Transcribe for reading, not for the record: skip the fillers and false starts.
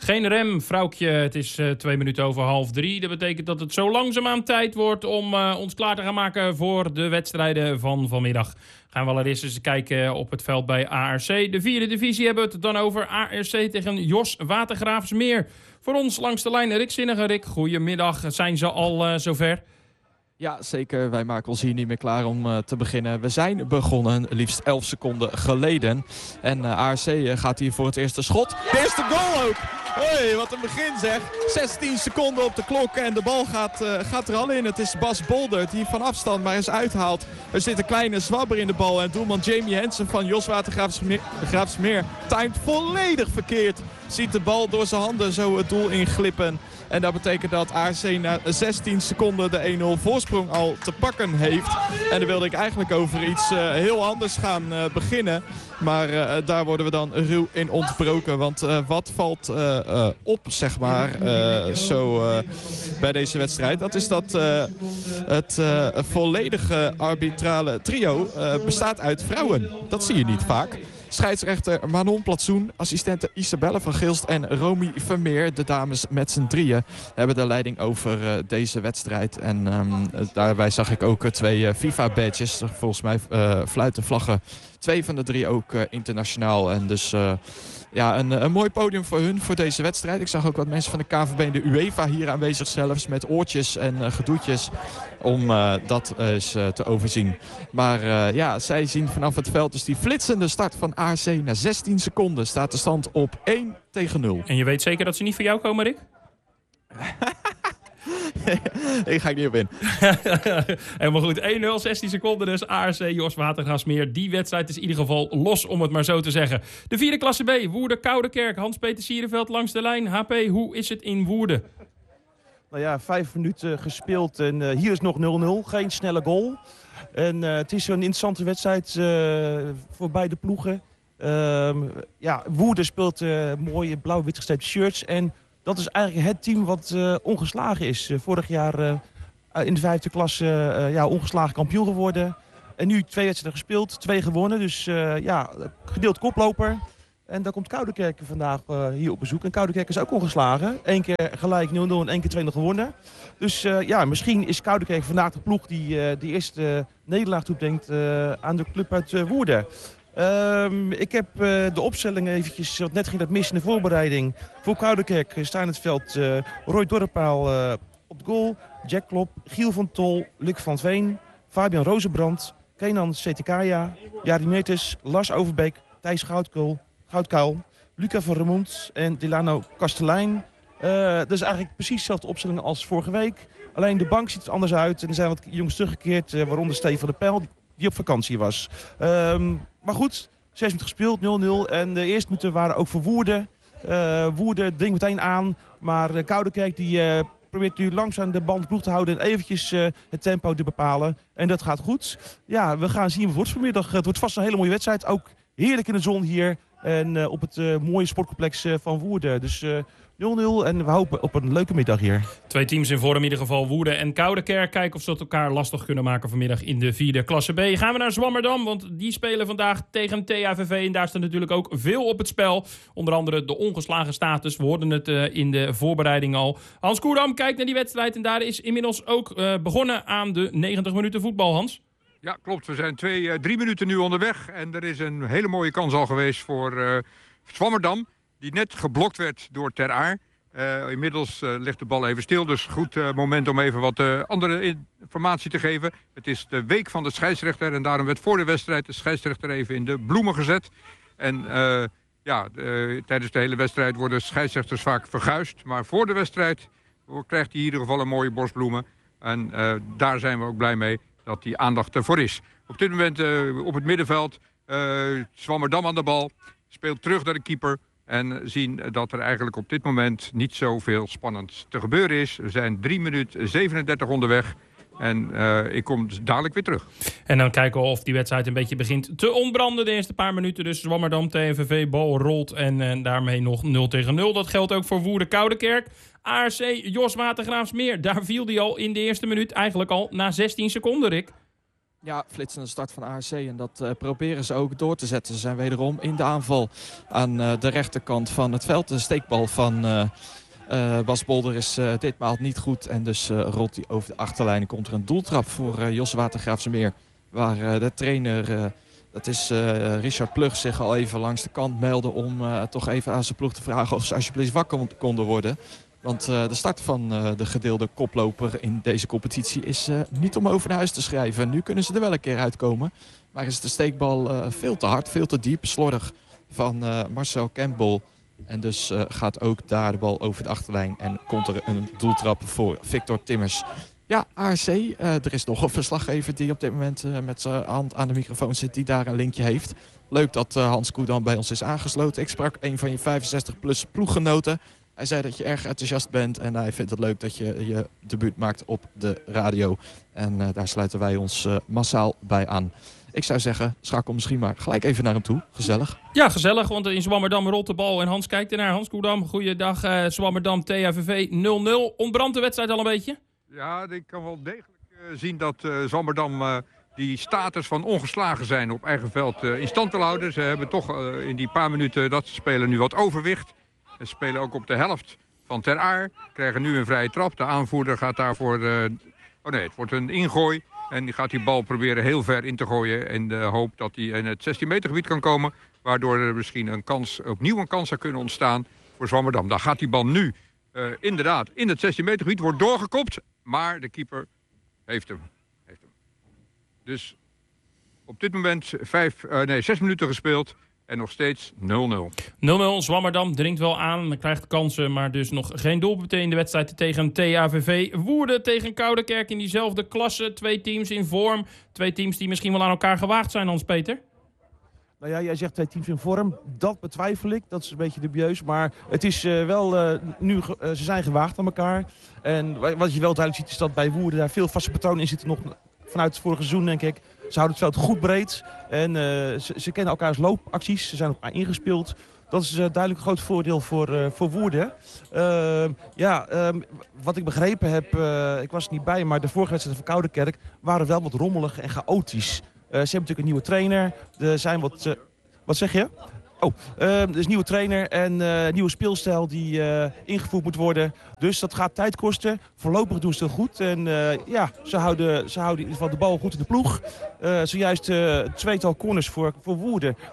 Geen rem, vrouwtje. Het is 2 minuten over 2:30. Dat betekent dat het zo langzaamaan tijd wordt om ons klaar te gaan maken voor de wedstrijden van vanmiddag. Gaan we allereerst eens kijken op het veld bij ARC. De 4e divisie hebben we het dan over. ARC tegen Jos Watergraafsmeer. Voor ons langs de lijn Rick Zinnige. Rick, goedemiddag. Zijn ze al zover? Ja, zeker. Wij maken ons hier niet meer klaar om te beginnen. We zijn begonnen, liefst 11 seconden geleden. En ARC gaat hier voor het eerste schot. De eerste goal ook! Hoi, wat een begin zeg. 16 seconden op de klok en de bal gaat er al in. Het is Bas Bolder die van afstand maar eens uithaalt. Er zit een kleine zwabber in de bal. En doelman Jamie Hensen van Jos Watergraafsmeer timed volledig verkeerd. Ziet de bal door zijn handen zo het doel inglippen. En dat betekent dat ARC na 16 seconden de 1-0 voorsprong al te pakken heeft. En dan wilde ik eigenlijk over iets heel anders gaan beginnen. Maar daar worden we dan ruw in ontbroken. Want wat valt op, zeg maar, bij deze wedstrijd? Dat is dat het volledige arbitrale trio bestaat uit vrouwen. Dat zie je niet vaak. Scheidsrechter Manon Platsoen, assistente Isabelle van Gilst en Romy Vermeer. De dames met z'n drieën hebben de leiding over deze wedstrijd. En daarbij zag ik ook 2 FIFA-badges. Volgens mij fluiten vlaggen. 2 van de 3 ook internationaal. En dus een mooi podium voor hun, voor deze wedstrijd. Ik zag ook wat mensen van de KVB en de UEFA hier aanwezig zelfs. Met oortjes en gedoetjes om dat eens te overzien. Maar zij zien vanaf het veld dus die flitsende start van ARC. Na 16 seconden staat de stand op 1-0. En je weet zeker dat ze niet voor jou komen, Rick? Ik ga niet op in. Helemaal goed. 1-0, 16 seconden dus. ARC Jos Watergraafsmeer. Die wedstrijd is in ieder geval los, om het maar zo te zeggen. De 4e klasse B, Woerden Koudekerk. Hans-Peter Sierenveld langs de lijn. HP, hoe is het in Woerden? Nou ja, 5 minuten gespeeld en hier is nog 0-0. Geen snelle goal. En het is een interessante wedstrijd voor beide ploegen. Woerden speelt mooie blauw-wit gestreepte shirts. En dat is eigenlijk het team wat ongeslagen is. Vorig jaar in de 5e klasse ongeslagen kampioen geworden. En nu 2 wedstrijden gespeeld, 2 gewonnen. Dus gedeeld koploper. En daar komt Koudekerk vandaag hier op bezoek. En Koudekerk is ook ongeslagen. 1 keer gelijk 0-0 en 1 keer 2-0 gewonnen. Dus misschien is Koudekerk vandaag de ploeg die de eerste nederlaag toebrengt aan de club uit Woerden. Ik heb de opstelling eventjes, want net ging dat mis in de voorbereiding. Voor Koudekerk staan in het veld Roy Dorpaal op de goal. Jack Klop, Giel van Tol, Luc van Veen, Fabian Rozenbrand, Kenan Setikaya, Jari Meertens, Lars Overbeek, Thijs Goudkuil, Luca van Remond en Delano Kastelein. Dat is eigenlijk precies dezelfde opstelling als vorige week. Alleen de bank ziet er anders uit en er zijn wat jongens teruggekeerd, waaronder Stefan de Pijl, die op vakantie was. Maar goed, 6 minuten gespeeld, 0-0. En de eerste minuten waren ook voor Woerden. Woerden dringt meteen aan, maar Koudekerk die probeert nu langzaam de band ploeg te houden en eventjes het tempo te bepalen. En dat gaat goed. Ja, we gaan zien wat het wordt vanmiddag. Het wordt vast een hele mooie wedstrijd. Ook heerlijk in de zon hier en op het mooie sportcomplex van Woerden. Dus 0-0 en we hopen op een leuke middag hier. 2 teams in vorm in ieder geval, Woerden en Koudekerk. Kijken of ze het elkaar lastig kunnen maken vanmiddag in de 4e klasse B. Gaan we naar Zwammerdam, want die spelen vandaag tegen THVV. En daar staat natuurlijk ook veel op het spel. Onder andere de ongeslagen status. We hoorden het in de voorbereiding al. Hans Koerdam kijkt naar die wedstrijd en daar is inmiddels ook begonnen aan de 90 minuten voetbal, Hans. Ja, klopt. We zijn 3 minuten nu onderweg. En er is een hele mooie kans al geweest voor Zwammerdam. Die net geblokt werd door Ter Aar. Inmiddels ligt de bal even stil. Dus goed moment om even wat andere informatie te geven. Het is de week van de scheidsrechter. En daarom werd voor de wedstrijd de scheidsrechter even in de bloemen gezet. En tijdens de hele wedstrijd worden scheidsrechters vaak verguisd. Maar voor de wedstrijd krijgt hij in ieder geval een mooie borstbloemen. En daar zijn we ook blij mee dat die aandacht ervoor is. Op dit moment op het middenveld Zwammerdam aan de bal. Speelt terug naar de keeper. En zien dat er eigenlijk op dit moment niet zoveel spannend te gebeuren is. We zijn 3 minuten 37 onderweg. En ik kom dadelijk weer terug. En dan kijken we of die wedstrijd een beetje begint te ontbranden. De eerste paar minuten dus Zwammerdam, TVV, bal rolt en daarmee nog 0-0. Dat geldt ook voor Woerden Koudekerk. ARC Jos Watergraafsmeer, daar viel die al in de eerste minuut. Eigenlijk al na 16 seconden, Rick. Ja, flitsende start van ARC en dat proberen ze ook door te zetten. Ze zijn wederom in de aanval aan de rechterkant van het veld. De steekbal van Bas Bolder is ditmaal niet goed en dus rolt hij over de achterlijn. En komt er een doeltrap voor Jos Watergraafsmeer, waar de trainer, dat is Richard Plug, zich al even langs de kant meldde om toch even aan zijn ploeg te vragen of ze alsjeblieft wakker konden worden. Want de start van de gedeelde koploper in deze competitie is niet om over naar huis te schrijven. Nu kunnen ze er wel een keer uitkomen. Maar is de steekbal veel te hard, veel te diep, slordig van Marcel Campbell. En dus gaat ook daar de bal over de achterlijn en komt er een doeltrap voor Victor Timmers. Ja, ARC, er is nog een verslaggever die op dit moment met zijn hand aan de microfoon zit, die daar een linkje heeft. Leuk dat Hans Koedam bij ons is aangesloten. Ik sprak een van je 65-plus ploeggenoten. Hij zei dat je erg enthousiast bent en hij vindt het leuk dat je je debuut maakt op de radio. En daar sluiten wij ons massaal bij aan. Ik zou zeggen, schakel misschien maar gelijk even naar hem toe. Gezellig. Ja, gezellig, want in Zwammerdam rolt de bal en Hans kijkt ernaar. Hans Koedam, goeiedag. Zwammerdam, THVV 0-0. Ontbrandt de wedstrijd al een beetje? Ja, ik kan wel degelijk zien dat Zwammerdam die status van ongeslagen zijn op eigen veld in stand wil houden. Ze hebben toch in die paar minuten dat ze spelen nu wat overwicht. Ze spelen ook op de helft van Ter Aar. Krijgen nu een vrije trap. De aanvoerder gaat daarvoor... het wordt een ingooi. En die gaat die bal proberen heel ver in te gooien. In de hoop dat hij in het 16 meter gebied kan komen. Waardoor er misschien opnieuw een kans zou kunnen ontstaan voor Zwammerdam. Dan gaat die bal nu inderdaad in het 16 meter gebied. Wordt doorgekopt. Maar de keeper heeft hem. Dus op dit moment 6 minuten gespeeld. En nog steeds 0-0. 0-0, Zwammerdam dringt wel aan, krijgt kansen, maar dus nog geen doelpunten in de wedstrijd tegen THVV. Woerden tegen Koudekerk in diezelfde klasse. 2 teams in vorm. 2 teams die misschien wel aan elkaar gewaagd zijn, Hans-Peter. Nou ja, jij zegt 2 teams in vorm. Dat betwijfel ik. Dat is een beetje dubieus. Maar het is wel nu, ze zijn gewaagd aan elkaar. En wat je wel duidelijk ziet is dat bij Woerden daar veel vaste patronen in zitten nog vanuit het vorige seizoen, denk ik. Ze houden het veld goed breed en ze kennen elkaars loopacties. Ze zijn op elkaar ingespeeld. Dat is duidelijk een groot voordeel voor Woerden. Wat ik begrepen heb, ik was er niet bij, maar de vorige wedstrijden van Koudekerk waren wel wat rommelig en chaotisch. Ze hebben natuurlijk een nieuwe trainer. Er zijn wat zeg je? Er is een nieuwe trainer en nieuwe speelstijl die ingevoerd moet worden. Dus dat gaat tijd kosten. Voorlopig doen ze het goed. En ze houden in ieder geval de bal goed in de ploeg. Zojuist 2-tal corners voor Woerden.